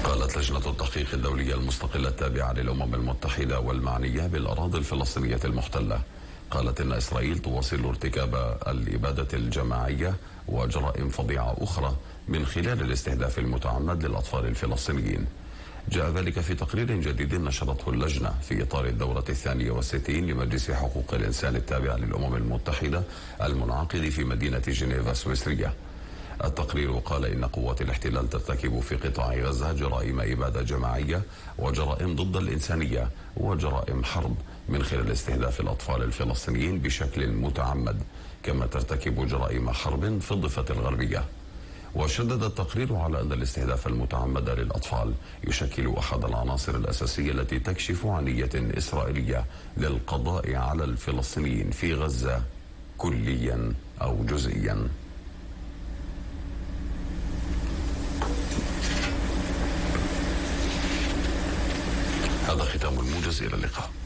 قالت لجنة التحقيق الدولية المستقلة التابعة للأمم المتحدة والمعنية بالأراضي الفلسطينية المحتلة، قالت إن إسرائيل تواصل ارتكاب الإبادة الجماعية وجرائم فظيعة أخرى من خلال الاستهداف المتعمد للأطفال الفلسطينيين. جاء ذلك في تقرير جديد نشرته اللجنة في إطار الدورة 62 لمجلس حقوق الإنسان التابع للأمم المتحدة المنعقد في مدينة جنيف السويسرية. التقرير قال إن قوات الاحتلال ترتكب في قطاع غزة جرائم إبادة جماعية وجرائم ضد الإنسانية وجرائم حرب من خلال استهداف الأطفال الفلسطينيين بشكل متعمد، كما ترتكب جرائم حرب في الضفة الغربية. وشدد التقرير على أن الاستهداف المتعمد للأطفال يشكل أحد العناصر الأساسية التي تكشف عن نية إسرائيلية للقضاء على الفلسطينيين في غزة كليا أو جزئيا. هذا ختام الموجز، إلى اللقاء.